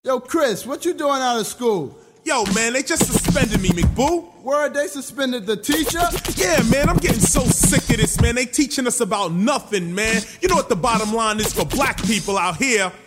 Yo, Chris, what you doing out of school? Yo, man, they just suspended me, McBoo. Word, they suspended the teacher? Yeah, man, I'm getting so sick of this, man. They teaching us about nothing, man. You know what the bottom line is for black people out here?